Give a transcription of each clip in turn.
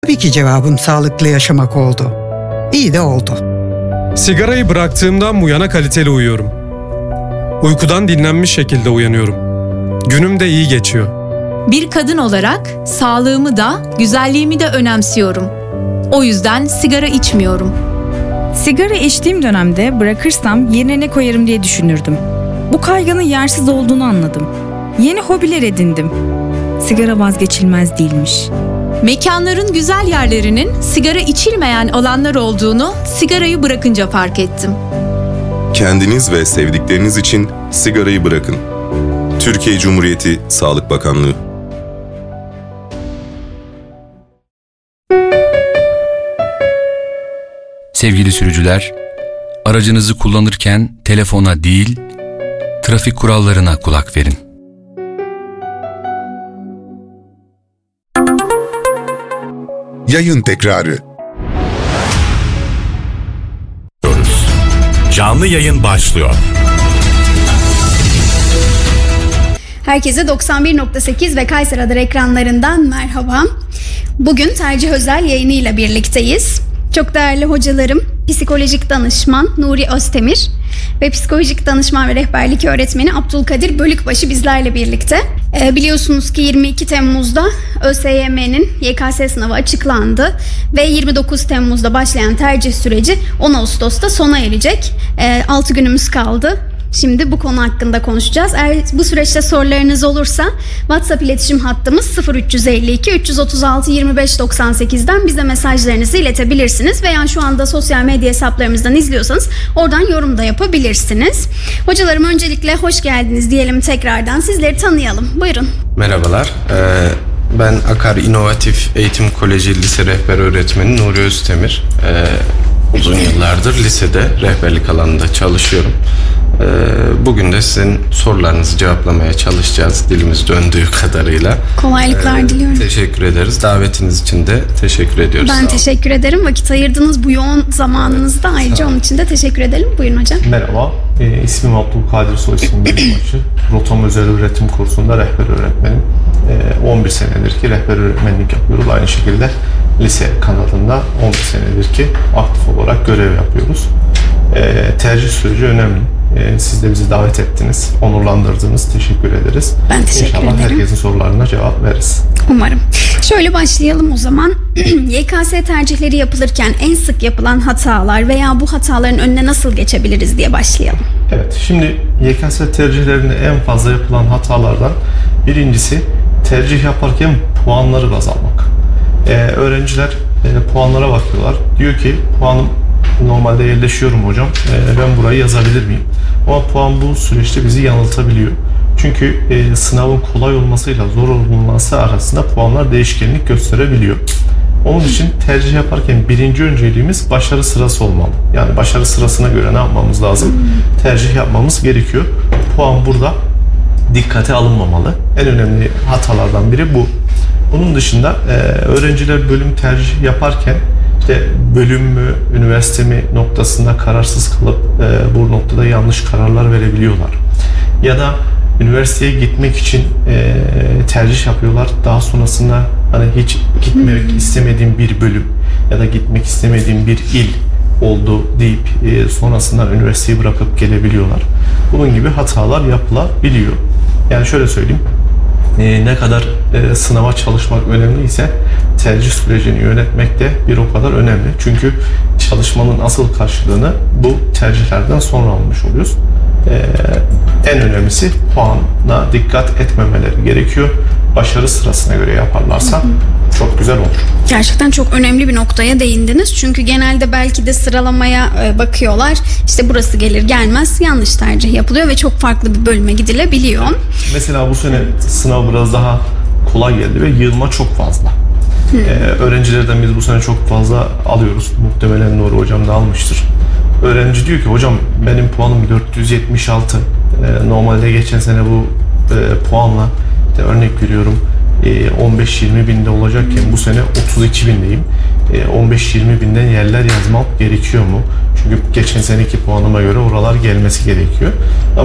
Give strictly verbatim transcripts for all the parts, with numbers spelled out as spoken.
Tabii ki cevabım sağlıklı yaşamak oldu. İyi de oldu. Sigarayı bıraktığımdan bu yana kaliteli uyuyorum. Uykudan dinlenmiş şekilde uyanıyorum. Günüm de iyi geçiyor. Bir kadın olarak sağlığımı da, güzelliğimi de önemsiyorum. O yüzden sigara içmiyorum. Sigara içtiğim dönemde bırakırsam yerine ne koyarım diye düşünürdüm. Bu kaygının yersiz olduğunu anladım. Yeni hobiler edindim. Sigara vazgeçilmez değilmiş. Mekanların güzel yerlerinin sigara içilmeyen alanlar olduğunu sigarayı bırakınca fark ettim. Kendiniz ve sevdikleriniz için sigarayı bırakın. Türkiye Cumhuriyeti Sağlık Bakanlığı. Sevgili sürücüler, aracınızı kullanırken telefona değil, trafik kurallarına kulak verin. Yayın tekrarı. Canlı yayın başlıyor. Herkese doksan bir nokta sekiz ve Kayser Radar ekranlarından merhaba. Bugün Tercih Özel yayınıyla birlikteyiz. Çok değerli hocalarım, psikolojik danışman Nuri Özdemir ve psikolojik danışman ve rehberlik öğretmeni Abdülkadir Bölükbaşı bizlerle birlikte. Ee, biliyorsunuz ki yirmi iki Temmuz'da ÖSYM'nin Y K S sınavı açıklandı ve yirmi dokuz Temmuz'da başlayan tercih süreci on Ağustos'ta sona erecek. Ee, altı günümüz kaldı. Şimdi bu konu hakkında konuşacağız. Eğer bu süreçte sorularınız olursa WhatsApp iletişim hattımız sıfır üç elli iki üç otuz altı yirmi beş doksan sekizden bize mesajlarınızı iletebilirsiniz. Veya şu anda sosyal medya hesaplarımızdan izliyorsanız oradan yorum da yapabilirsiniz. Hocalarım öncelikle hoş geldiniz diyelim tekrardan. Sizleri tanıyalım. Buyurun. Merhabalar. Ee, ben Akar İnovatif Eğitim Koleji Lise Rehber Öğretmeni Nuri Özdemir. Ee, uzun yıllardır lisede rehberlik alanında çalışıyorum. Bugün de sizin sorularınızı cevaplamaya çalışacağız dilimiz döndüğü kadarıyla. Kolaylıklar ee, diliyorum. Teşekkür ederiz. Davetiniz için de teşekkür ediyoruz. Ben teşekkür ederim. Vakit ayırdınız bu yoğun zamanınızda. Evet, ayrıca onun için de teşekkür edelim. Buyurun hocam. Merhaba. E, ismim Abdülkadir, soy ismim Bölükbaşı. Rotom Özel Öğretim Kursu'nda rehber öğretmenim. E, on bir senedir ki rehber öğretmenlik yapıyoruz. Aynı şekilde lise kanalında on bir senedir ki aktif olarak görev yapıyoruz. E, tercih süreci önemli. E, siz de bizi davet ettiniz, onurlandırdınız. Teşekkür ederiz. Ben teşekkür İnşallah ederim. İnşallah herkesin sorularına cevap veririz. Umarım. Şöyle başlayalım o zaman. Y K S tercihleri yapılırken en sık yapılan hatalar veya bu hataların önüne nasıl geçebiliriz diye başlayalım. Evet, şimdi Y K S tercihlerinde en fazla yapılan hatalardan birincisi tercih yaparken puanları baz almak. Ee, öğrenciler e, puanlara bakıyorlar. Diyor ki puanım normalde yerleşiyorum hocam, ee, ben burayı yazabilir miyim? Ama puan bu süreçte bizi yanıltabiliyor. Çünkü e, sınavın kolay olmasıyla zor olması arasında puanlar değişkenlik gösterebiliyor. Onun için tercih yaparken birinci önceliğimiz başarı sırası olmalı. Yani başarı sırasına göre ne yapmamız lazım? Tercih yapmamız gerekiyor. Puan burada dikkate alınmamalı. En önemli hatalardan biri bu. Bunun dışında e, öğrenciler bölüm tercih yaparken işte bölüm mü, üniversite mi noktasında kararsız kalıp e, bu noktada yanlış kararlar verebiliyorlar. Ya da üniversiteye gitmek için e, tercih yapıyorlar. Daha sonrasında hani hiç gitmek istemediğim bir bölüm ya da gitmek istemediğim bir il oldu deyip e, sonrasında üniversiteyi bırakıp gelebiliyorlar. Bunun gibi hatalar yapılabiliyor. Yani şöyle söyleyeyim. E, ne kadar e, sınava çalışmak önemliyse tercih sürecini yönetmek de bir o kadar önemli. Çünkü çalışmanın asıl karşılığını bu tercihlerden sonra almış oluyoruz. E, en önemlisi puana dikkat etmemeleri gerekiyor. Başarı sırasına göre yaparlarsa hı hı. çok güzel olur. Gerçekten çok önemli bir noktaya değindiniz. Çünkü genelde belki de sıralamaya bakıyorlar. İşte burası gelir gelmez yanlış tercih yapılıyor ve çok farklı bir bölüme gidilebiliyor. Mesela bu sene sınav biraz daha kolay geldi ve yığılma çok fazla. Ee, öğrencilerden biz bu sene çok fazla alıyoruz. Muhtemelen Nuri hocam da almıştır. Öğrenci diyor ki hocam benim puanım dört yüz yetmiş altı. Ee, normalde geçen sene bu e, puanla işte örnek veriyorum e, on beş yirmi binde olacakken bu sene otuz iki bindeyim. E, on beş yirmi binden yerler yazmak gerekiyor mu? Çünkü geçen seneki puanıma göre oralar gelmesi gerekiyor. Ama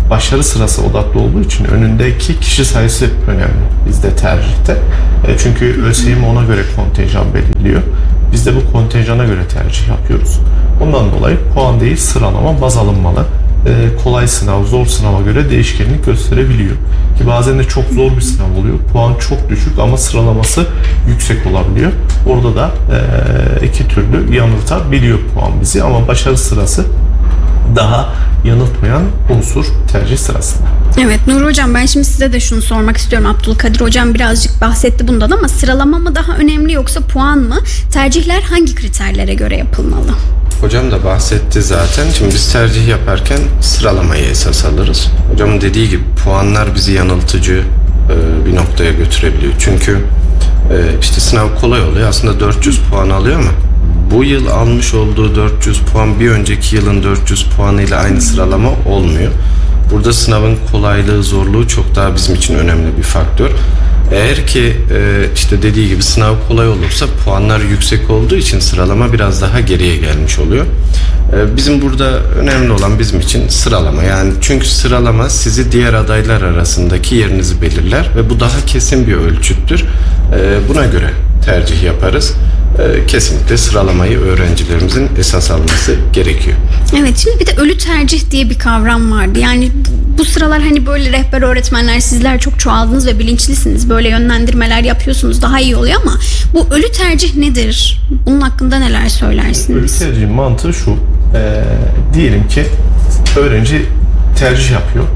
başarı sırası odaklı olduğu için önündeki kişi sayısı önemli bizde tercihte. E, çünkü ÖSYM ona göre kontenjan belirliyor. Biz de bu kontenjana göre tercih yapıyoruz. Ondan dolayı puan değil sıralama baz alınmalı. E, kolay sınav, zor sınava göre değişkenlik gösterebiliyor. Ki bazen de çok zor bir sınav oluyor. Puan çok düşük ama sıralaması yüksek olabiliyor. Orada da e, iki türlü yanıltabiliyor puan bizi ama başarı sırası daha yanıltmayan unsur tercih sırasında. Evet Nuri Hocam, ben şimdi size de şunu sormak istiyorum. Abdülkadir Hocam birazcık bahsetti bundan ama sıralama mı daha önemli yoksa puan mı? Tercihler hangi kriterlere göre yapılmalı? Hocam da bahsetti zaten. Şimdi biz tercih yaparken sıralamayı esas alırız. Hocamın dediği gibi puanlar bizi yanıltıcı e, bir noktaya götürebiliyor. Çünkü e, işte sınav kolay oluyor. Aslında dört yüz puan alıyor ama bu yıl almış olduğu dört yüz puan bir önceki yılın dört yüz puanıyla aynı sıralama olmuyor. Burada sınavın kolaylığı, zorluğu çok daha bizim için önemli bir faktör. Eğer ki e, işte dediği gibi sınav kolay olursa puanlar yüksek olduğu için sıralama biraz daha geriye gelmiş oluyor. E, bizim burada önemli olan bizim için sıralama. Yani çünkü sıralama sizi diğer adaylar arasındaki yerinizi belirler ve bu daha kesin bir ölçüttür. E, buna göre tercih yaparız. E, kesinlikle sıralamayı öğrencilerimizin esas alması gerekiyor. Evet, şimdi bir de ölü tercih diye bir kavram vardı. Yani bu, bu sıralar hani böyle rehber öğretmenler, sizler çok çoğaldınız ve bilinçlisiniz. Böyle yönlendirmeler yapıyorsunuz, daha iyi oluyor ama bu ölü tercih nedir? Bunun hakkında neler söylersiniz? Ölü tercihin mantığı şu. E, diyelim ki öğrenci tercih yapıyor.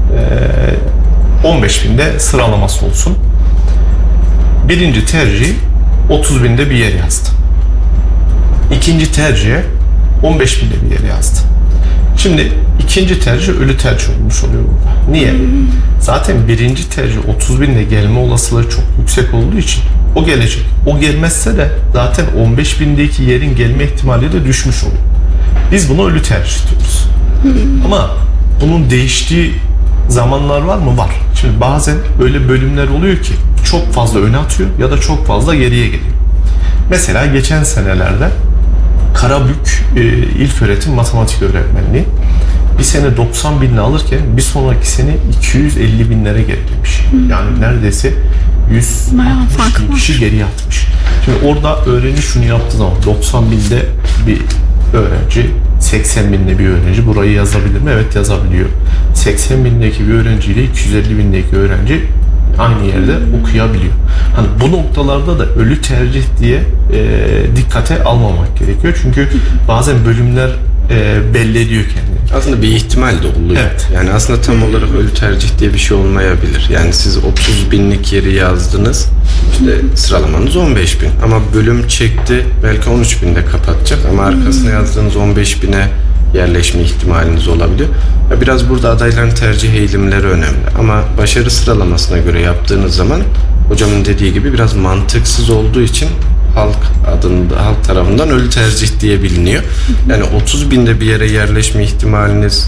E, on beş binde sıralaması olsun. Birinci tercih otuz binde bir yer yazdı. İkinci tercihe on beş binde bir yer yazdı. Şimdi ikinci tercih ölü tercih olmuş oluyor burada. Niye? Zaten birinci tercih otuz binde gelme olasılığı çok yüksek olduğu için o gelecek. O gelmezse de zaten on beş bindeki yerin gelme ihtimali de düşmüş oluyor. Biz buna ölü tercih diyoruz. Ama bunun değiştiği zamanlar var mı? Var. Şimdi bazen öyle bölümler oluyor ki çok fazla öne atıyor ya da çok fazla geriye geliyor. Mesela geçen senelerde Karabük e, İlköğretim Matematik Öğretmenliği bir sene doksan binle alırken bir sonraki sene iki yüz elli binlere gerilemiş. Yani neredeyse yüz altmış bin kişi geriye atmış. Şimdi orada öğrenci şunu yaptığı zaman doksan binde bir öğrenci, seksen binde bir öğrenci burayı yazabilir mi? Evet, yazabiliyor. seksen bindeki bir öğrenciyle iki yüz elli bindeki öğrenci aynı yerde okuyabiliyor. Hani bu noktalarda da ölü tercih diye e, dikkate almamak gerekiyor. Çünkü bazen bölümler e, belli ediyor kendini. Aslında bir ihtimal de oluyor. Evet. Yani aslında tam olarak ölü tercih diye bir şey olmayabilir. Yani siz otuz binlik yeri yazdınız. İşte sıralamanız on beş bin. Ama bölüm çekti belki on üç binde kapatacak. Ama arkasına yazdığınız on beş bine yerleşme ihtimaliniz olabiliyor. Biraz burada adayların tercih eğilimleri önemli. Ama başarı sıralamasına göre yaptığınız zaman hocamın dediği gibi biraz mantıksız olduğu için halk adında, halk tarafından ölü tercih diye biliniyor. Yani otuz binde bir yere yerleşme ihtimaliniz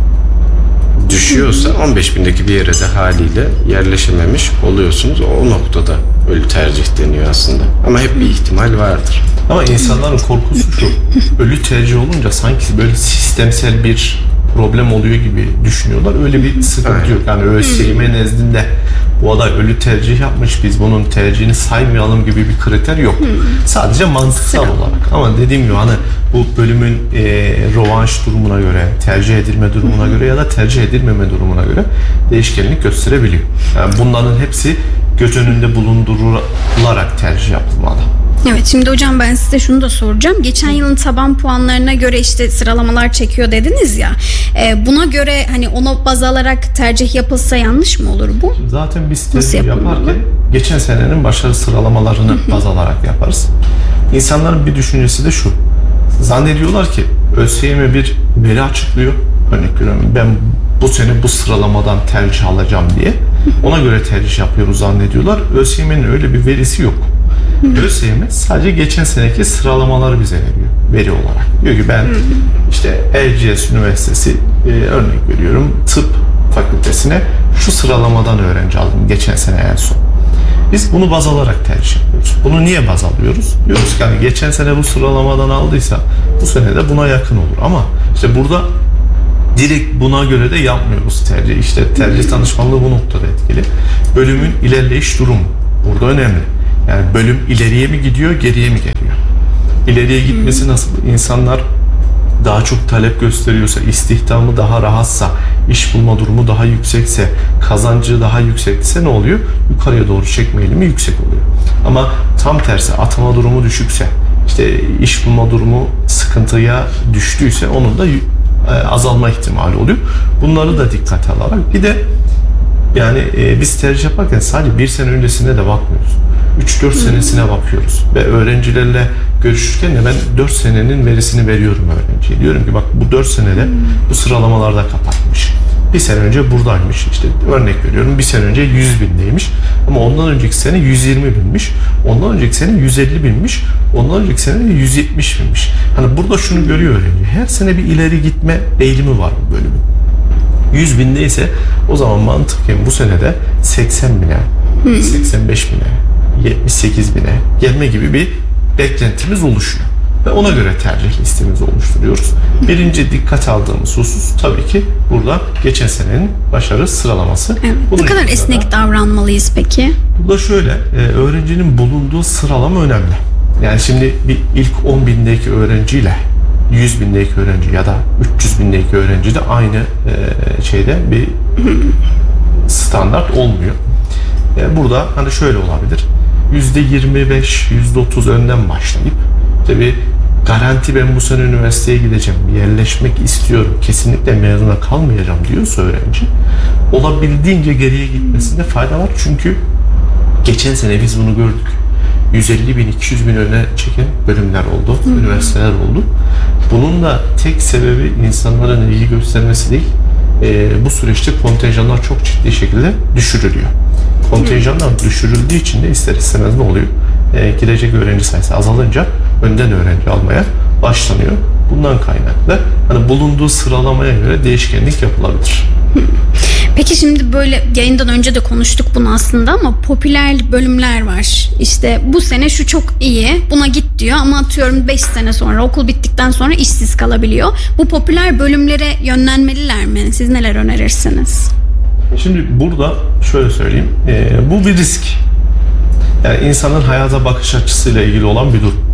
düşüyorsa on beş bindeki bir yere de haliyle yerleşememiş oluyorsunuz. O noktada ölü tercih deniyor aslında. Ama hep bir ihtimal vardır. Ama insanların korkusu şu. Ölü tercih olunca sanki böyle sistemsel bir problem oluyor gibi düşünüyorlar. Öyle bir sıkıntı Aynen. yok. Yani ÖSYM nezdinde bu aday ölü tercih yapmış, biz bunun tercihini saymayalım gibi bir kriter yok. Hmm. Sadece mantıksal olarak. Ama dediğim gibi hani bu bölümün e, rövanş durumuna göre, tercih edilme durumuna göre ya da tercih edilmeme durumuna göre değişkenlik gösterebiliyor. Yani bunların hepsi göz önünde bulundurularak tercih yapılmalı. Evet, şimdi hocam ben size şunu da soracağım. Geçen yılın taban puanlarına göre işte sıralamalar çekiyor dediniz ya. E, buna göre hani ona baz alarak tercih yapılsa yanlış mı olur bu? Zaten biz tercih yaparken geçen senenin başarı sıralamalarını baz alarak yaparız. İnsanların bir düşüncesi de şu. Zannediyorlar ki ÖSYM bir veri açıklıyor. Örnek veriyorum, ben bu sene bu sıralamadan tercih alacağım diye. Ona göre tercih yapıyoruz zannediyorlar. ÖSYM'nin öyle bir verisi yok. ÖSYM sadece geçen seneki sıralamaları bize veriyor veri olarak. Diyor ki ben işte Erciyes Üniversitesi e, örnek veriyorum tıp fakültesine şu sıralamadan öğrenci aldım geçen sene en son. Biz bunu baz alarak tercih yapıyoruz. Bunu niye baz alıyoruz? Diyoruz ki hani geçen sene bu sıralamadan aldıysa bu sene de buna yakın olur. Ama işte burada direkt buna göre de yapmıyoruz tercih. İşte tercih danışmanlığı bu noktada etkili. Bölümün ilerleyiş durumu burada önemli. Yani bölüm ileriye mi gidiyor, geriye mi geliyor? İleriye gitmesi nasıl? İnsanlar daha çok talep gösteriyorsa, istihdamı daha rahatsa, iş bulma durumu daha yüksekse, kazancı daha yüksekse ne oluyor? Yukarıya doğru çekme eğilimi yüksek oluyor. Ama tam tersi atama durumu düşükse, işte iş bulma durumu sıkıntıya düştüyse onun da azalma ihtimali oluyor. Bunları da dikkate alarak bir de yani e, biz tercih yaparken sadece bir sene öncesine de bakmıyoruz. üç dört senesine bakıyoruz. Ve öğrencilerle görüşürken de ben dört senenin verisini veriyorum öğrenciye. Diyorum ki bak bu dört senede bu sıralamalarda kapatmış. Bir sene önce buradaymış. İşte örnek veriyorum bir sene önce yüz bindeymiş. Ama ondan önceki sene yüz yirmi binmiş. Ondan önceki sene yüz elli binmiş. Ondan önceki sene de yüz yetmiş binmiş. Hani burada şunu görüyor öğrenci. Her sene bir ileri gitme eğilimi var bu bölümün. yüz bindeyse o zaman mantıken bu senede seksen bine, seksen beş bine, yetmiş sekiz bine gelme gibi bir beklentimiz oluşuyor. Ve ona göre tercih listemizi oluşturuyoruz. Birinci dikkat aldığımız husus tabii ki burada geçen senenin başarı sıralaması. Evet. Ne kadar esnek davranmalıyız peki? Burada şöyle, öğrencinin bulunduğu sıralama önemli. Yani şimdi bir ilk on bindeki öğrenciyle yüz bindeki öğrenci ya da üç yüz bindeki öğrenci de aynı e, şeyde bir standart olmuyor. E, burada hani şöyle olabilir. yüzde yirmi beş, yüzde otuz önden başlayıp tabii garanti ben bu sene üniversiteye gideceğim, yerleşmek istiyorum, kesinlikle mezuna kalmayacağım diyorsa öğrenci olabildiğince geriye gitmesinde fayda var. Çünkü geçen sene biz bunu gördük. yüz elli bin, iki yüz bin öne çeken bölümler oldu, Hı. üniversiteler oldu. Bunun da tek sebebi insanların ilgi göstermesi değil, e, bu süreçte kontenjanlar çok ciddi şekilde düşürülüyor. Kontenjanlar düşürüldüğü için de ister istemez ne oluyor? E, girecek öğrenci sayısı azalınca önden öğrenci almaya başlanıyor. Bundan kaynaklı hani bulunduğu sıralamaya göre değişkenlik yapılabilir. Peki şimdi böyle yayından önce de konuştuk bunu aslında ama popüler bölümler var. İşte bu sene şu çok iyi, buna git diyor ama atıyorum beş sene sonra okul bittikten sonra işsiz kalabiliyor. Bu popüler bölümlere yönlenmeliler mi? Siz neler önerirsiniz? Şimdi burada şöyle söyleyeyim, e, bu bir risk. Yani insanın hayata bakış açısıyla ilgili olan bir durum.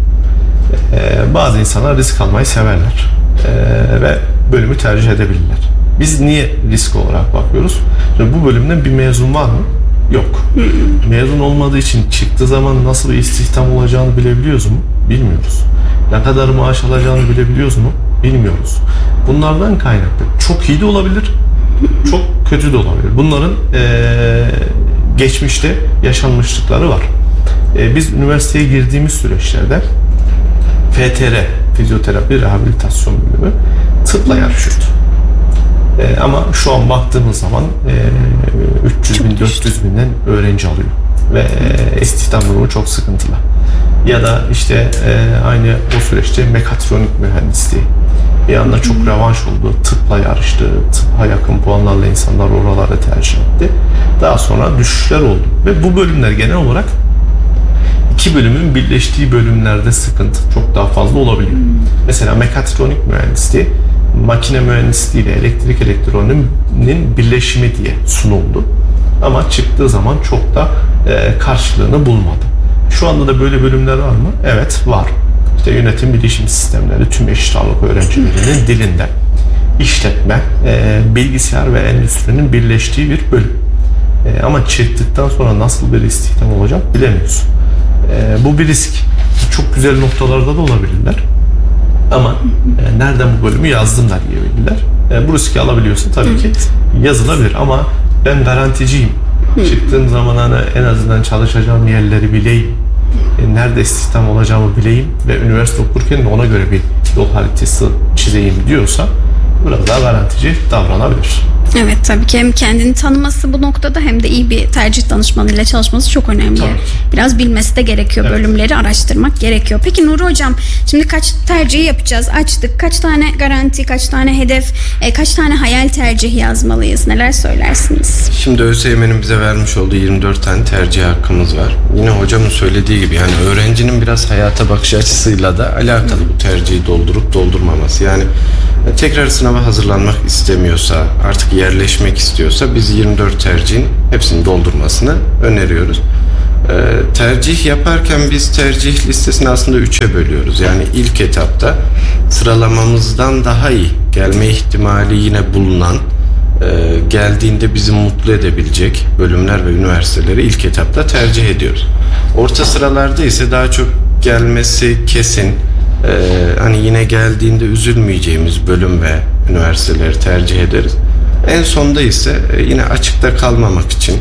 E, bazı insanlar risk almayı severler e, ve bölümü tercih edebilirler. Biz niye risk olarak bakıyoruz? Şimdi bu bölümden bir mezun var mı? Yok. Mezun olmadığı için çıktığı zaman nasıl bir istihdam olacağını bilebiliyoruz mu? Bilmiyoruz. Ne kadar maaş alacağını bilebiliyoruz mu? Bilmiyoruz. Bunlardan kaynaklı çok iyi de olabilir, çok kötü de olabilir. Bunların ee, geçmişte yaşanmışlıkları var. E, biz üniversiteye girdiğimiz süreçlerde F T R, fizyoterapi rehabilitasyon bölümü tıpla yarışıyordu. E, ama şu an baktığımız zaman e, üç yüz bin, dört yüz binden öğrenci alıyor ve e, istihdam durumu çok sıkıntılı. Ya da işte e, aynı o süreçte mekatronik mühendisliği bir anda çok revanş oldu. Tıpla yarıştı. Tıpa yakın puanlarla insanlar oralara tercih etti. Daha sonra düşüşler oldu. Ve bu bölümler genel olarak iki bölümün birleştiği bölümlerde sıkıntı çok daha fazla olabiliyor. Mesela mekatronik mühendisliği makine mühendisliği ile elektrik elektroniğinin birleşimi diye sunuldu. Ama çıktığı zaman çok da e, karşılığını bulmadı. Şu anda da böyle bölümler var mı? Evet, var. İşte yönetim bilişim sistemleri tüm eşit ağırlık öğrencilerinin dilinde işletme, e, bilgisayar ve endüstrinin birleştiği bir bölüm. E, ama çıktıktan sonra nasıl bir istihdam olacak bilemiyoruz. E, bu bir risk. Çok güzel noktalarda da olabilirler. Ama e, nereden bu bölümü yazdım da diyebilirler. E, bu riski alabiliyorsa tabii ki yazılabilir ama ben garanticiyim. Çıktığım zaman hani en azından çalışacağım yerleri bileyim. E, nerede istihdam olacağımı bileyim ve üniversite okurken de ona göre bir yol haritası çizeyim diyorsa biraz daha garantici davranabilir. Evet, tabii ki hem kendini tanıması bu noktada hem de iyi bir tercih danışmanıyla çalışması çok önemli. Biraz bilmesi de gerekiyor, evet. Bölümleri araştırmak gerekiyor. Peki Nuri Hocam, şimdi kaç tercihi yapacağız? Açtık. Kaç tane garanti, kaç tane hedef, e, kaç tane hayal tercih yazmalıyız? Neler söylersiniz? Şimdi ÖSYM'nin bize vermiş olduğu yirmi dört tane tercih hakkımız var. Yine hocamın söylediği gibi yani öğrencinin biraz hayata bakış açısıyla da alakalı bu tercihi doldurup doldurmaması. Yani Tekrar sınava hazırlanmak istemiyorsa, artık yerleşmek istiyorsa biz yirmi dört tercihin hepsini doldurmasını öneriyoruz. Ee, tercih yaparken biz tercih listesini aslında üçe bölüyoruz. Yani ilk etapta sıralamamızdan daha iyi gelme ihtimali yine bulunan, e, geldiğinde bizi mutlu edebilecek bölümler ve üniversiteleri ilk etapta tercih ediyoruz. Orta sıralarda ise daha çok gelmesi kesin, e, hani yine geldiğinde üzülmeyeceğimiz bölüm ve üniversiteleri tercih ederiz. En sonda ise e, yine açıkta kalmamak için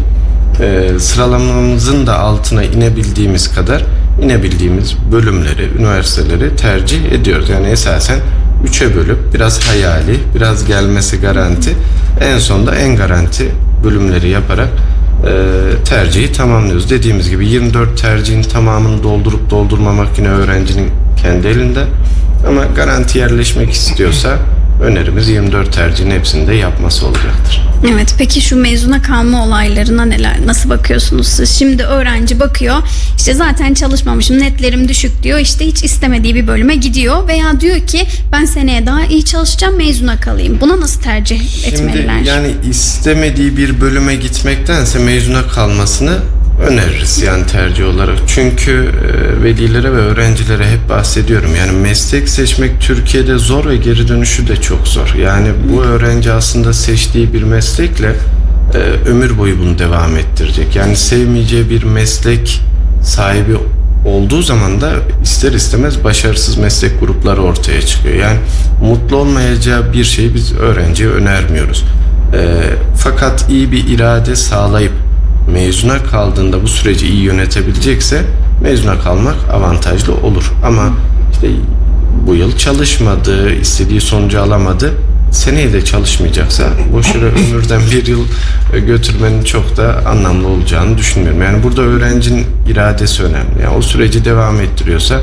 e, sıralamamızın da altına inebildiğimiz kadar inebildiğimiz bölümleri, üniversiteleri tercih ediyoruz. Yani esasen üçe bölüp biraz hayali, biraz gelmesi garanti, en sonda en garanti bölümleri yaparak e, tercihi tamamlıyoruz. Dediğimiz gibi yirmi dört tercihin tamamını doldurup doldurmamak yine öğrencinin kendi elinde. Ama garanti yerleşmek istiyorsa önerimiz yirmi dört tercihin hepsini de yapması olacaktır. Evet, peki şu mezuna kalma olaylarına neler, nasıl bakıyorsunuz siz? Şimdi öğrenci bakıyor, işte zaten çalışmamışım, netlerim düşük diyor, işte hiç istemediği bir bölüme gidiyor veya diyor ki ben seneye daha iyi çalışacağım, mezuna kalayım. Buna nasıl tercih etmeliler? Şimdi yani istemediği bir bölüme gitmektense mezuna kalmasını öneririz yani tercih olarak. Çünkü e, velilere ve öğrencilere hep bahsediyorum. Yani meslek seçmek Türkiye'de zor ve geri dönüşü de çok zor. Yani bu öğrenci aslında seçtiği bir meslekle e, ömür boyu bunu devam ettirecek. Yani sevmeyeceği bir meslek sahibi olduğu zaman da ister istemez başarısız meslek grupları ortaya çıkıyor. Yani mutlu olmayacağı bir şeyi biz öğrenciye önermiyoruz. E, fakat iyi bir irade sağlayıp mezuna kaldığında bu süreci iyi yönetebilecekse mezuna kalmak avantajlı olur. Ama işte bu yıl çalışmadı, istediği sonucu alamadı, seneye de çalışmayacaksa boş yere ömürden bir yıl götürmenin çok da anlamlı olacağını düşünmüyorum. Yani burada öğrencinin iradesi önemli. Yani o süreci devam ettiriyorsa,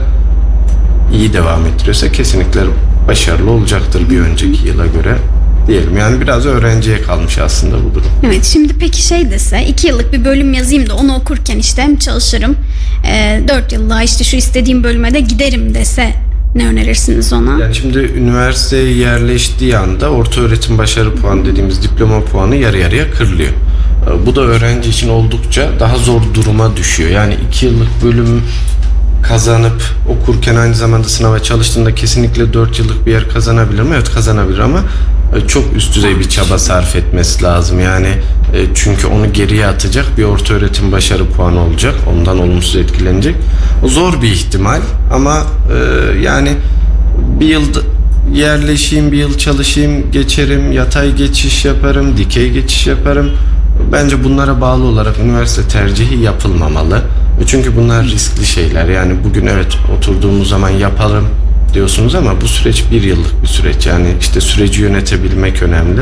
iyi devam ettiriyorsa kesinlikle başarılı olacaktır bir önceki yıla göre diyelim. Yani biraz öğrenciye kalmış aslında bu durum. Evet, şimdi peki şey dese, iki yıllık bir bölüm yazayım da onu okurken işte hem çalışırım, e, dört yıl daha işte şu istediğim bölüme de giderim dese ne önerirsiniz ona? Yani şimdi üniversiteye yerleştiği anda orta öğretim başarı puanı dediğimiz diploma puanı yarı yarıya kırılıyor. Bu da öğrenci için oldukça daha zor duruma düşüyor. Yani iki yıllık bölüm kazanıp okurken aynı zamanda sınava çalıştığında kesinlikle dört yıllık bir yer kazanabilir mi? Evet, kazanabilir ama çok üst düzey bir çaba sarf etmesi lazım. Yani çünkü onu geriye atacak bir orta öğretim başarı puanı olacak. Ondan olumsuz etkilenecek. O zor bir ihtimal ama yani bir yıl yerleşeyim, bir yıl çalışayım, geçerim, yatay geçiş yaparım, dikey geçiş yaparım. Bence bunlara bağlı olarak üniversite tercihi yapılmamalı. Çünkü bunlar riskli şeyler. Yani bugün evet oturduğumuz zaman yapalım diyorsunuz ama bu süreç bir yıllık bir süreç. Yani işte süreci yönetebilmek önemli.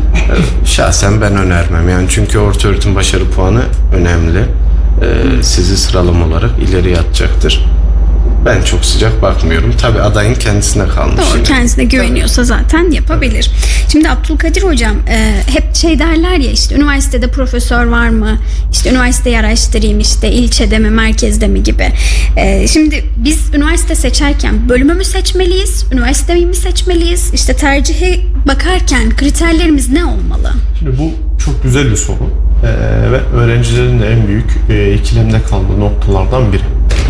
Şahsen ben önermem. Yani çünkü orta öğretim başarı puanı önemli. Ee, sizi sıralama olarak ileriye atacaktır. Ben çok sıcak bakmıyorum. Tabii adayın kendisine kalmış. Doğru, yine. kendisine güveniyorsa zaten yapabilir. Şimdi Abdülkadir Hocam e, hep şey derler ya, işte üniversitede profesör var mı? İşte üniversiteyi araştırayım, işte ilçede mi, merkezde mi gibi. E, şimdi biz üniversite seçerken bölümü mü seçmeliyiz? Üniversiteyi mi seçmeliyiz? İşte tercihe bakarken kriterlerimiz ne olmalı? Şimdi bu çok güzel bir soru ee, ve öğrencilerin de en büyük e, ikilemde kaldığı noktalardan biri.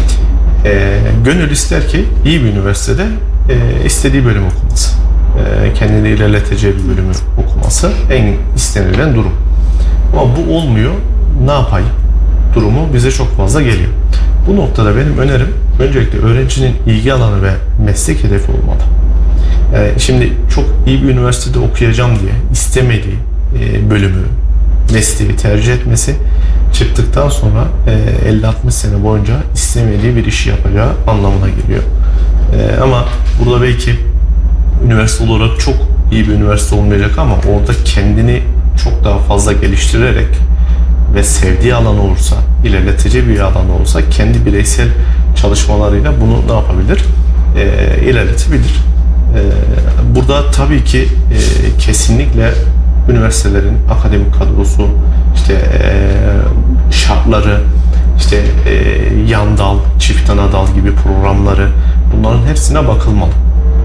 E, gönül ister ki iyi bir üniversitede e, istediği bölüm okuması, e, kendini ilerleteceği bir bölümü okuması en istenilen durum. Ama bu olmuyor, ne yapayım durumu bize çok fazla geliyor. Bu noktada benim önerim öncelikle öğrencinin ilgi alanı ve meslek hedefi olmalı. Yani şimdi çok iyi bir üniversitede okuyacağım diye istemediği e, bölümü, mesleği tercih etmesi çıktıktan sonra e, elli altmış sene boyunca istemediği bir işi yapacağı anlamına geliyor. E, ama burada belki üniversite olarak çok iyi bir üniversite olmayacak ama orada kendini çok daha fazla geliştirerek ve sevdiği alan olursa, ilerleteceği bir alan olursa kendi bireysel çalışmalarıyla bunu ne yapabilir? E, ilerletebilir. E, burada tabii ki e, kesinlikle üniversitelerin akademik kadrosu, işte e, şartları, işte e, yan dal, çift ana dal gibi programları, bunların hepsine bakılmalı. Ama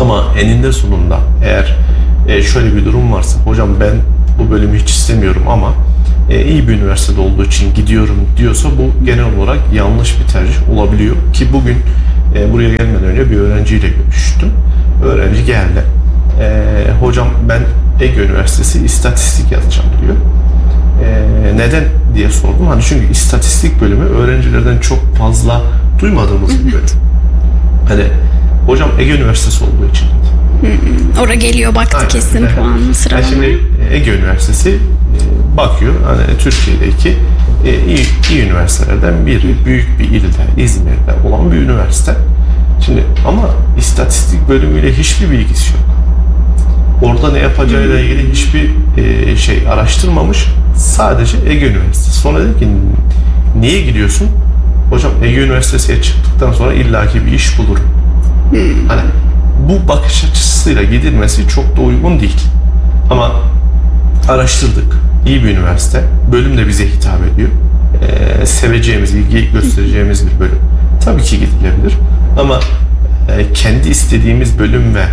Ama eninde sonunda eğer e, şöyle bir durum varsa, hocam ben bu bölümü hiç istemiyorum ama e, iyi bir üniversitede olduğu için gidiyorum diyorsa, bu genel olarak yanlış bir tercih olabiliyor. Ki bugün e, buraya gelmeden önce bir öğrenciyle görüştüm. Öğrenci geldi. E, hocam ben Ege Üniversitesi İstatistik yazacağım diyor. E, neden diye sordum. Hani çünkü istatistik bölümü öğrencilerden çok fazla duymadığımız bir bölüm. Hani hocam Ege Üniversitesi olduğu için. Hmm, oraya geliyor baktı. Aynen. Kesin evet. Puanlı sıralama. Şimdi Ege Üniversitesi e, bakıyor hani Türkiye'deki e, iyi, iyi üniversitelerden biri, büyük bir ilde, İzmir'de olan bir üniversite. Şimdi ama istatistik bölümüyle hiçbir bilgisi yok. Orada ne yapacağıyla ilgili hiçbir e, şey araştırmamış. Sadece Ege Üniversitesi. Sonra dedi ki niye gidiyorsun? Hocam Ege Üniversitesi'ye çıktıktan sonra illaki bir iş bulurum. Hani bu bakış açısıyla gidilmesi çok da uygun değil. Ama araştırdık. İyi bir üniversite. Bölüm de bize hitap ediyor. Ee, seveceğimiz, ilgi göstereceğimiz bir bölüm. Tabii ki gidilebilir. Ama e, kendi istediğimiz bölüm ve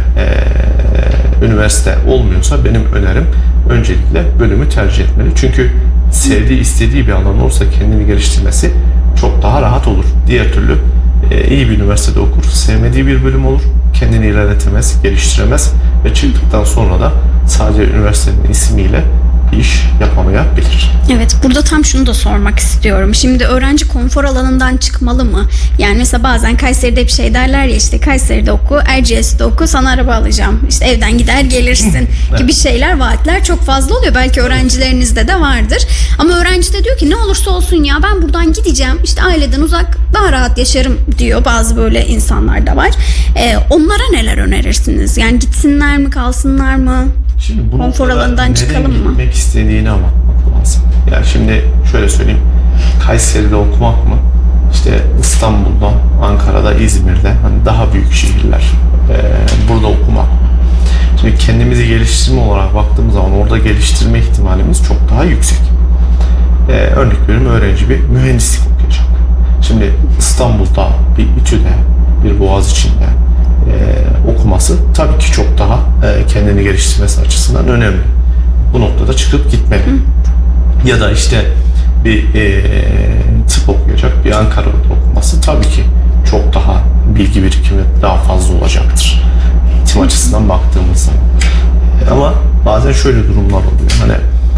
e, üniversite olmuyorsa benim önerim öncelikle bölümü tercih etmeli. Çünkü sevdiği, istediği bir alan olursa kendini geliştirmesi çok daha rahat olur. Diğer türlü e, iyi bir üniversitede okur, sevmediği bir bölüm olur, kendini ilerletemez, geliştiremez ve çıktıktan sonra da sadece üniversitenin ismiyle iş yapamayabilir. Evet, burada tam şunu da sormak istiyorum. Şimdi öğrenci konfor alanından çıkmalı mı? Yani mesela bazen Kayseri'de bir şey derler ya, işte Kayseri'de oku, Erciyes'te oku, sana araba alacağım. İşte evden gider gelirsin evet. gibi şeyler, vaatler çok fazla oluyor. Belki öğrencilerinizde de vardır. Ama öğrenci de diyor ki ne olursa olsun ya ben buradan gideceğim. İşte aileden uzak daha rahat yaşarım diyor. Bazı böyle insanlar da var. Ee, onlara neler önerirsiniz? Yani gitsinler mi, kalsınlar mı? Şimdi bu konfor alanından çıkalım mı? Gitmek istediğini anlatmak lazım. Yani şimdi şöyle söyleyeyim. Kayseri'de okumak mı? İşte İstanbul'da, Ankara'da, İzmir'de hani daha büyük şehirler. Ee, burada okumak. Şimdi kendimizi geliştirme olarak baktığımız zaman orada geliştirme ihtimalimiz çok daha yüksek. Ee, örnek veriyorum, öğrenci bir mühendislik okuyacak. Şimdi İstanbul'da, bir İTÜ'de, bir Boğaziçi'nde Ee, okuması tabii ki çok daha e, kendini geliştirmesi açısından önemli. Bu noktada çıkıp gitmeli. Hı. Ya da işte bir e, tıp okuyacak, bir Ankara'da okuması tabii ki çok daha bilgi birikimi daha fazla olacaktır. Eğitim Hı. açısından baktığımız zaman. E, ama bazen şöyle durumlar oluyor. Hani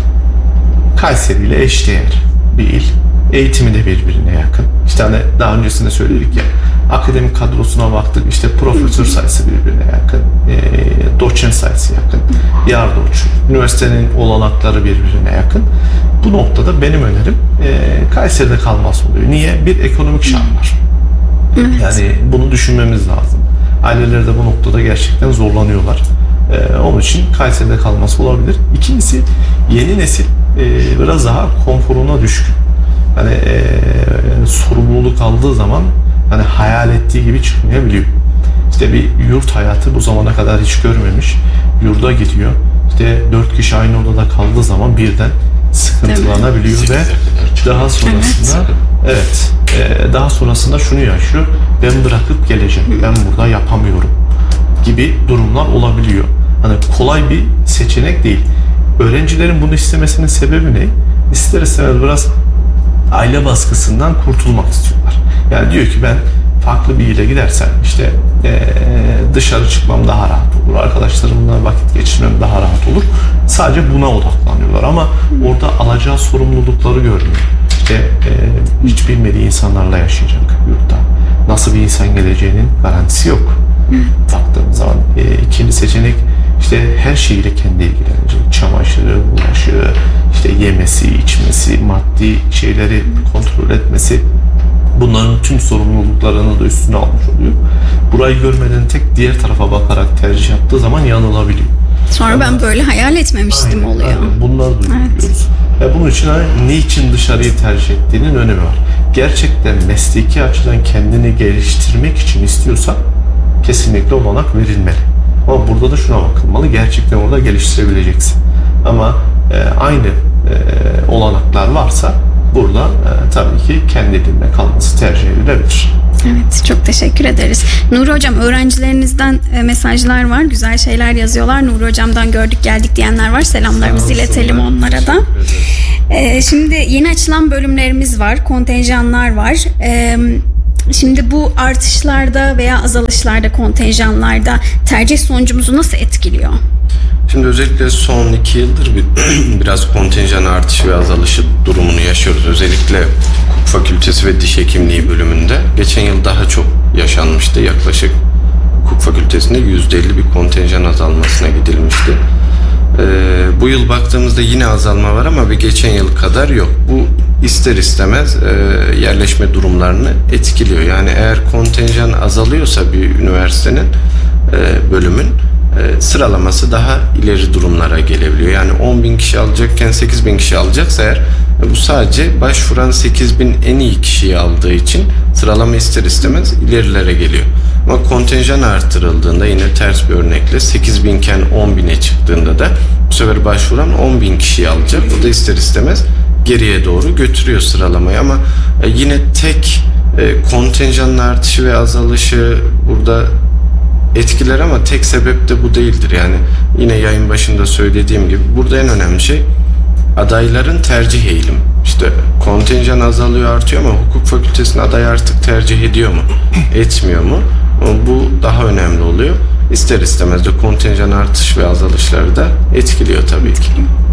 Kayseri ile eşdeğer bir il. Eğitimi de birbirine yakın. İşte hani daha öncesinde söyledik ya, akademik kadrosuna baktık, işte profesör sayısı birbirine yakın, e, doçent sayısı yakın, yardımcı, üniversitenin olanakları birbirine yakın. Bu noktada benim önerim e, Kayseri'de kalması oluyor. Niye? Bir, ekonomik şartlar. Evet. Yani bunu düşünmemiz lazım. Aileler de bu noktada gerçekten zorlanıyorlar. E, onun için Kayseri'de kalması olabilir. İkincisi, yeni nesil e, biraz daha konforuna düşkün. Hani e, sorumluluk aldığı zaman hani hayal ettiği gibi çıkmayabiliyor. İşte bir yurt hayatı bu zamana kadar hiç görmemiş. Yurda gidiyor. İşte dört kişi aynı odada kaldığı zaman birden sıkıntılanabiliyor ve daha sonrasında evet, evet e, daha sonrasında şunu yaşıyor. Ben bırakıp geleceğim. Ben burada yapamıyorum gibi durumlar olabiliyor. Hani kolay bir seçenek değil. Öğrencilerin bunu istemesinin sebebi ne? İster istemez biraz aile baskısından kurtulmak istiyorlar. Yani diyor ki ben farklı bir ile gidersem işte e, dışarı çıkmam daha rahat olur, arkadaşlarımla vakit geçirmem daha rahat olur. Sadece buna odaklanıyorlar ama orada alacağı sorumlulukları görmüyor. İşte e, hiç bilmediği insanlarla yaşayacak yurtta. Nasıl bir insan geleceğinin garantisi yok. Baktığımız zaman e, ikinci seçenek işte her şeyiyle kendi ilgilenecek. Çamaşırı, bulaşığı, işte yemesi, içmesi, maddi şeyleri kontrol etmesi. Bunların tüm sorumluluklarını da üstüne almış oluyor. Burayı görmeden tek diğer tarafa bakarak tercih yaptığı zaman yanılabiliyor. Sonra ama ben böyle hayal etmemiştim aynen, oluyor. Aynen, bunları duyuyoruz. Evet. Ve bunun için hani, niçin dışarıyı tercih ettiğinin önemi var. Gerçekten mesleki açıdan kendini geliştirmek için istiyorsa kesinlikle olanak verilmeli. Ama burada da şuna bakılmalı. Gerçekten orada geliştirebileceksin. Ama e, aynı e, olanaklar varsa burada e, tabii ki kendi dilinde kalması tercih edilebilir. Evet, çok teşekkür ederiz. Nuri Hocam, öğrencilerinizden e, mesajlar var. Güzel şeyler yazıyorlar. Nuri Hocam'dan gördük geldik diyenler var. Selamlarımızı iletelim onlara da. E, şimdi yeni açılan bölümlerimiz var. Kontenjanlar var. E, şimdi bu artışlarda veya azalışlarda, kontenjanlarda tercih sonucumuzu nasıl etkiliyor? Şimdi özellikle son iki yıldır bir, biraz kontenjan artışı ve azalışı durumunu yaşıyoruz. Özellikle hukuk fakültesi ve diş hekimliği bölümünde. Geçen yıl daha çok yaşanmıştı. Yaklaşık hukuk fakültesinde yüzde elli bir kontenjan azalmasına gidilmişti. Ee, bu yıl baktığımızda yine azalma var ama bir geçen yıl kadar yok. Bu ister istemez e, yerleşme durumlarını etkiliyor. Yani eğer kontenjan azalıyorsa bir üniversitenin, e, bölümün e, sıralaması daha ileri durumlara gelebiliyor. Yani on bin kişi alacakken sekiz bin kişi alacaksa eğer, e, bu sadece başvuran sekiz bin en iyi kişiyi aldığı için sıralama ister istemez ilerilere geliyor. Ama kontenjan artırıldığında yine ters bir örnekle sekiz bin iken on bine çıktığında da bu sefer başvuran on bin kişiyi alacak. O da ister istemez geriye doğru götürüyor sıralamayı ama e, yine tek e, kontenjanın artışı ve azalışı burada etkiler ama tek sebep de bu değildir. Yani yine yayın başında söylediğim gibi burada en önemli şey adayların tercih eğilimi. İşte kontenjan azalıyor, artıyor ama hukuk fakültesinin aday artık tercih ediyor mu, etmiyor mu? Bu daha önemli oluyor. İster istemez de kontenjan artış ve azalışları da etkiliyor tabii ki.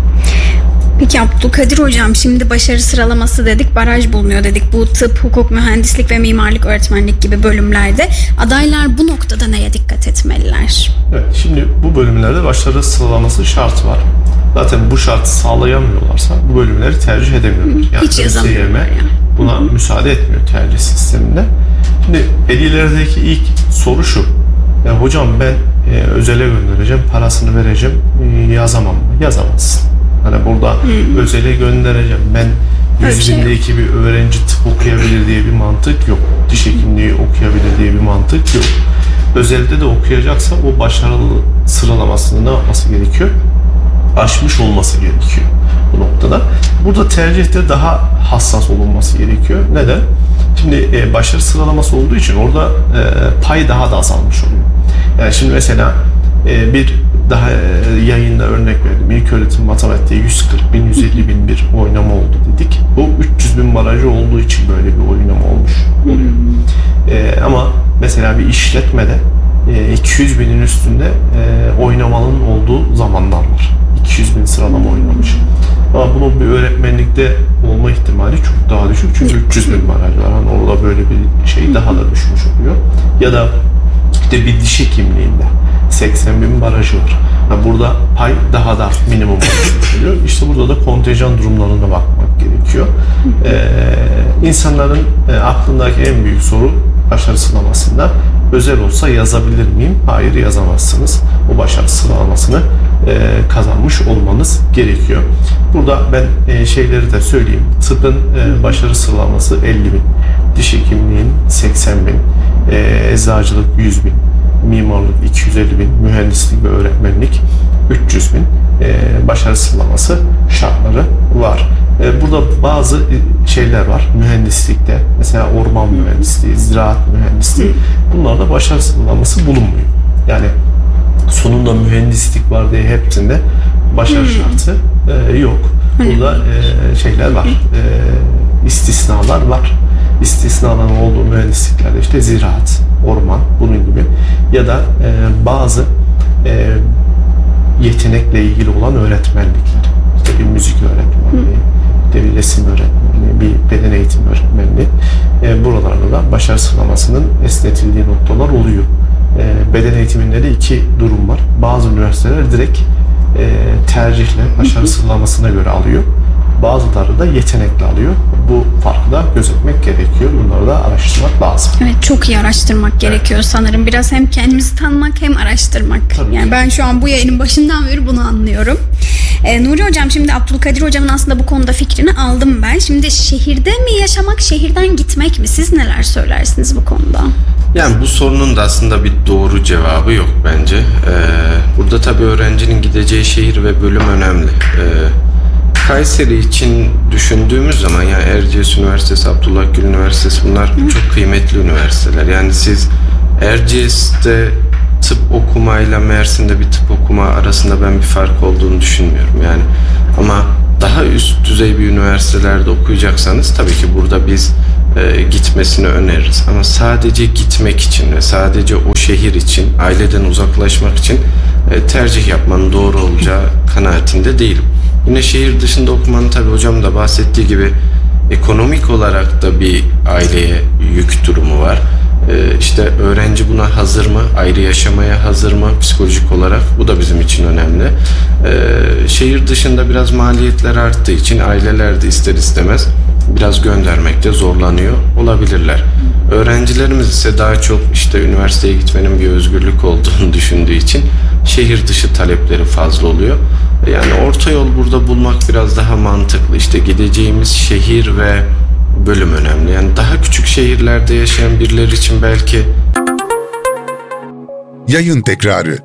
Peki Abdülkadir Hocam, şimdi başarı sıralaması dedik, baraj bulmuyor dedik. Bu tıp, hukuk, mühendislik ve mimarlık öğretmenlik gibi bölümlerde adaylar bu noktada neye dikkat etmeliler? Evet, şimdi bu bölümlerde başarı sıralaması şartı var. Zaten bu şartı sağlayamıyorlarsa bu bölümleri tercih edemiyorlar. Yani hiç yazamıyorlar yani. Buna Hı-hı. müsaade etmiyor tercih sisteminde. Şimdi velilerdeki ilk soru şu. Ya hocam ben e, özele göndereceğim, parasını vereceğim, e, yazamam mı? Yazamazsın. Hani burada Hı-hı. özele göndereceğim. Ben yüz bindeki şey bir öğrenci tıp okuyabilir diye bir mantık yok. Diş hekimliği okuyabilir diye bir mantık yok. Özelde de okuyacaksa o başarılı sıralamasını ne yapması gerekiyor? Aşmış olması gerekiyor bu noktada. Burada tercihte daha hassas olunması gerekiyor. Neden? Şimdi e, başarı sıralaması olduğu için orada e, pay daha da azalmış oluyor. Yani şimdi mesela e, bir daha e, yayında örnek verdim. İlköğretim matematiğe yüz kırk bin, yüz elli bin bir oynama oldu dedik. Bu üç yüz bin barajı olduğu için böyle bir oynama olmuş oluyor. E, ama mesela bir işletmede e, iki yüz binin üstünde e, oynamanın olduğu zamanlar var. iki yüz bin sıralama oynamış. Ama bunun bir öğretmenlikte olma ihtimali çok daha düşük. Çünkü üç yüz bin baraj var. Yani orada böyle bir şey daha da düşmüş oluyor. Ya da işte bir diş hekimliğinde seksen bin barajı var. Yani burada pay daha da minimum düşmüş oluyor. İşte burada da kontenjan durumlarına bakmak gerekiyor. Ee, insanların e, aklındaki en büyük soru başarı sıralamasında özel olsa yazabilir miyim? Hayır, yazamazsınız. O başarı sıralamasını e, kazanmış olmanız gerekiyor. Burada ben e, şeyleri de söyleyeyim. Tıbbın e, başarı sıralaması elli bin, diş hekimliğin seksen bin, e, eczacılık yüz bin, mimarlık iki yüz elli bin, mühendislik ve öğretmenlik üç yüz bin e, başarı sıralaması şartları var. E, burada bazı şeyler var. Mühendislikte mesela orman mühendisliği, ziraat mühendisliği, bunlarda başarı sıralaması bulunmuyor. Yani sonunda mühendislik var diye hepsinde başarı şartı e, yok. Burada e, şeyler var. E, istisnalar var. İstisnaların olduğu mühendisliklerde işte ziraat, orman, bunun gibi ya da e, bazı e, yetenekle ilgili olan öğretmenlikler. İşte bir müzik öğretmenliği, işte bir resim öğretmenliği, bir beden eğitim öğretmenliği. E, buralarda da başarı sıralamasının esnetildiği noktalar oluyor. E, beden eğitiminde de iki durum var. Bazı üniversiteler direkt e, tercihle başarı sıralamasına göre alıyor. Bazıları da yetenekli alıyor. Bu farkı da gözetmek gerekiyor. Bunları da araştırmak lazım. Evet, çok iyi araştırmak evet. gerekiyor sanırım. Biraz hem kendimizi tanımak hem araştırmak. Tabii yani ki. Ben şu an bu yayının başından beri bunu anlıyorum. Ee, Nuri Hocam, şimdi Abdülkadir Hocam'ın aslında bu konuda fikrini aldım ben. Şimdi şehirde mi yaşamak, şehirden gitmek mi? Siz neler söylersiniz bu konuda? Yani bu sorunun da aslında bir doğru cevabı yok bence. Ee, burada tabii öğrencinin gideceği şehir ve bölüm önemli. Ee, Kayseri için düşündüğümüz zaman yani Erciyes Üniversitesi, Abdullah Gül Üniversitesi bunlar çok kıymetli üniversiteler. Yani siz Erciyes'te tıp okumayla Mersin'de bir tıp okuma arasında ben bir fark olduğunu düşünmüyorum. Yani ama daha üst düzey bir üniversitelerde okuyacaksanız tabii ki burada biz e, gitmesini öneririz. Ama sadece gitmek için ve sadece o şehir için, aileden uzaklaşmak için e, tercih yapmanın doğru olacağı kanaatinde değilim. Yine şehir dışında okumanın tabii hocam da bahsettiği gibi ekonomik olarak da bir aileye yük durumu var. Ee, işte öğrenci buna hazır mı? Ayrı yaşamaya hazır mı? Psikolojik olarak bu da bizim için önemli. Ee, şehir dışında biraz maliyetler arttığı için aileler de ister istemez biraz göndermekte zorlanıyor olabilirler. Öğrencilerimiz ise daha çok işte üniversiteye gitmenin bir özgürlük olduğunu düşündüğü için şehir dışı talepleri fazla oluyor. Yani orta yol burada bulmak biraz daha mantıklı. İşte gideceğimiz şehir ve bölüm önemli. Yani daha küçük şehirlerde yaşayan birileri için belki... Yayın tekrarı.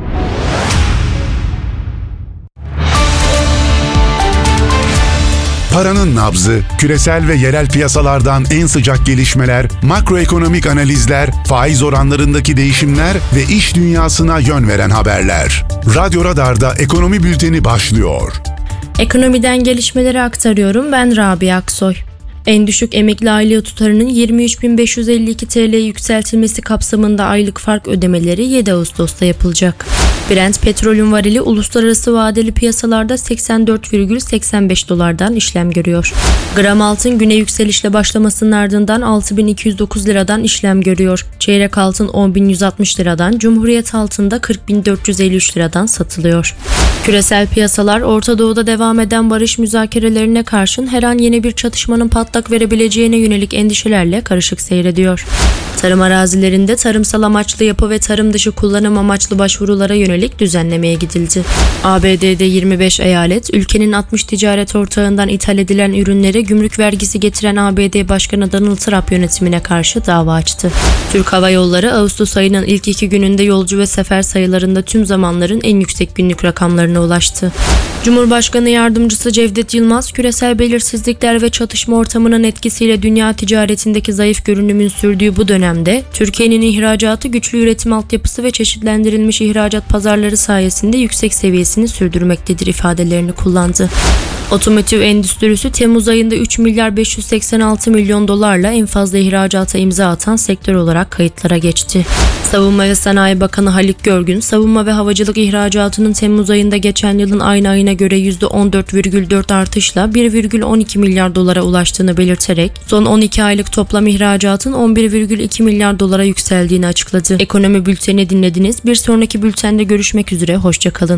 Paranın nabzı, küresel ve yerel piyasalardan en sıcak gelişmeler, makroekonomik analizler, faiz oranlarındaki değişimler ve iş dünyasına yön veren haberler. Radyo Radar'da Ekonomi Bülteni başlıyor. Ekonomiden gelişmeleri aktarıyorum. Ben Rabia Aksoy. En düşük emekli aylığı tutarının yirmi üç bin beş yüz elli iki T L'ye yükseltilmesi kapsamında aylık fark ödemeleri yedi Ağustos'ta yapılacak. Brent petrolün varili uluslararası vadeli piyasalarda seksen dört virgül seksen beş dolardan işlem görüyor. Gram altın güne yükselişle başlamasının ardından altı bin iki yüz dokuz liradan işlem görüyor. Çeyrek altın on bin yüz altmış liradan, Cumhuriyet altında kırk bin dört yüz elli üç liradan satılıyor. Küresel piyasalar Orta Doğu'da devam eden barış müzakerelerine karşın her an yeni bir çatışmanın patlak verebileceğine yönelik endişelerle karışık seyrediyor. Tarım arazilerinde tarımsal amaçlı yapı ve tarım dışı kullanım amaçlı başvurulara yönelik düzenlemeye gidildi. A B D'de yirmi beş eyalet, ülkenin altmış ticaret ortağından ithal edilen ürünlere gümrük vergisi getiren A B D Başkanı Donald Trump yönetimine karşı dava açtı. Türk Hava Yolları Ağustos ayının ilk iki gününde yolcu ve sefer sayılarında tüm zamanların en yüksek günlük rakamlarına ulaştı. Cumhurbaşkanı Yardımcısı Cevdet Yılmaz, küresel belirsizlikler ve çatışma ortamının etkisiyle dünya ticaretindeki zayıf görünümün sürdüğü bu dönemde, Türkiye'nin ihracatı güçlü üretim altyapısı ve çeşitlendirilmiş ihracat pazarları sayesinde yüksek seviyesini sürdürmektedir ifadelerini kullandı. Otomotiv endüstrisi Temmuz ayında üç milyar beş yüz seksen altı milyon dolarla en fazla ihracata imza atan sektör olarak kayıtlara geçti. Savunma ve Sanayi Bakanı Haluk Görgün, savunma ve havacılık ihracatının Temmuz ayında geçen yılın aynı ayına göre yüzde on dört virgül dört artışla bir virgül on iki milyar dolara ulaştığını belirterek, son on iki aylık toplam ihracatın on bir virgül iki milyar dolara yükseldiğini açıkladı. Ekonomi bülteni dinlediniz. Bir sonraki bültende görüşmek üzere. Hoşçakalın.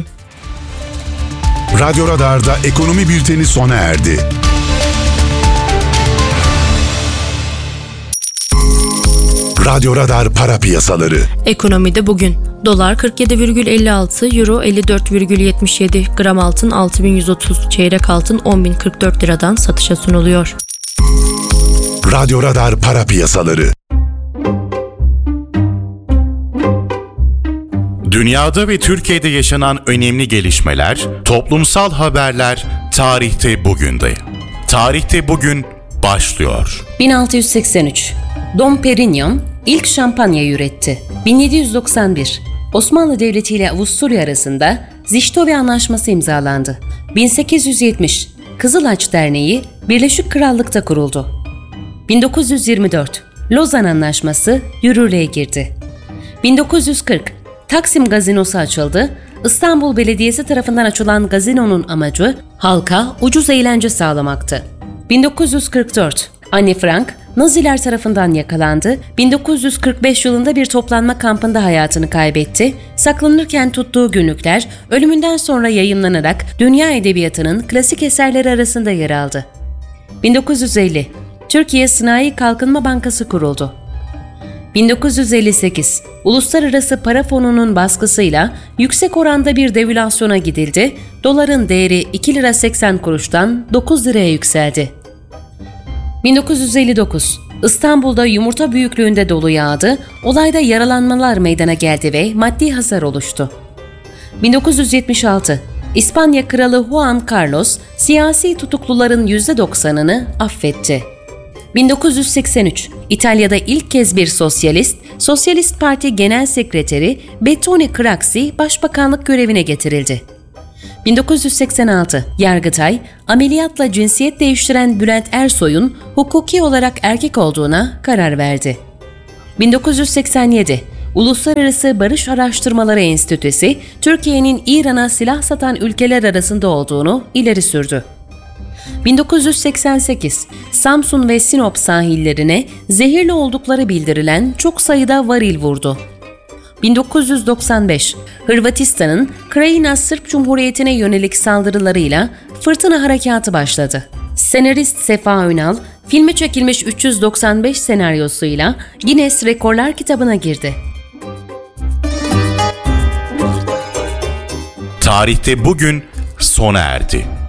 Radyo Radar'da Ekonomi Bülteni sona erdi. Radyo Radar para piyasaları. Ekonomide bugün dolar kırk yedi virgül elli altı, euro elli dört virgül yetmiş yedi, gram altın altı bin yüz otuz, çeyrek altın on bin kırk dört liradan satışa sunuluyor. Radyo Radar para piyasaları. Dünyada ve Türkiye'de yaşanan önemli gelişmeler, toplumsal haberler tarihte bugünde. Tarihte bugün başlıyor. bin altı yüz seksen üç Dom Perignon ilk şampanyayı üretti. bin yedi yüz doksan bir Osmanlı Devleti ile Avusturya arasında Ziştovi Anlaşması imzalandı. bin sekiz yüz yetmiş Kızılaç Derneği Birleşik Krallık'ta kuruldu. bin dokuz yüz yirmi dört Lozan Anlaşması yürürlüğe girdi. bin dokuz yüz kırk Taksim Gazinosu açıldı. İstanbul Belediyesi tarafından açılan gazinonun amacı halka ucuz eğlence sağlamaktı. bin dokuz yüz kırk dört Anne Frank Naziler tarafından yakalandı. bin dokuz yüz kırk beş yılında bir toplanma kampında hayatını kaybetti. Saklanırken tuttuğu günlükler ölümünden sonra yayımlanarak dünya edebiyatının klasik eserleri arasında yer aldı. bin dokuz yüz elli Türkiye Sanayi Kalkınma Bankası kuruldu. bin dokuz yüz elli sekiz Uluslararası Para Fonu'nun baskısıyla yüksek oranda bir devülasyona gidildi. Doların değeri iki lira seksen kuruştan dokuz liraya yükseldi. bin dokuz yüz elli dokuz İstanbul'da yumurta büyüklüğünde dolu yağdı. Olayda yaralanmalar meydana geldi ve maddi hasar oluştu. bin dokuz yüz yetmiş altı İspanya Kralı Juan Carlos, siyasi tutukluların yüzde doksanını affetti. bin dokuz yüz seksen üç, İtalya'da ilk kez bir sosyalist, Sosyalist Parti Genel Sekreteri Bettone Craxi başbakanlık görevine getirildi. bin dokuz yüz seksen altı, Yargıtay, ameliyatla cinsiyet değiştiren Bülent Ersoy'un hukuki olarak erkek olduğuna karar verdi. bin dokuz yüz seksen yedi, Uluslararası Barış Araştırmaları Enstitüsü, Türkiye'nin İran'a silah satan ülkeler arasında olduğunu ileri sürdü. bin dokuz yüz seksen sekiz, Samsun ve Sinop sahillerine zehirli oldukları bildirilen çok sayıda varil vurdu. bin dokuz yüz doksan beş, Hırvatistan'ın Krajina Sırp Cumhuriyeti'ne yönelik saldırılarıyla Fırtına Harekatı başladı. Senarist Sefa Ünal, filme çekilmiş üç yüz doksan beş senaryosuyla Guinness Rekorlar kitabına girdi. Tarihte bugün sona erdi.